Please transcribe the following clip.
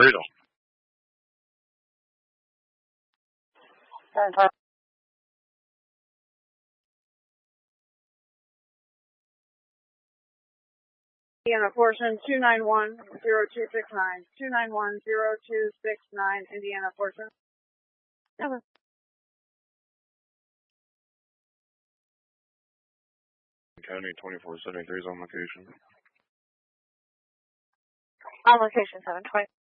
Freedom. Indiana portion 291-0269. 291-0269, Indiana portion. Okay. County 2473 is on location. On location 720.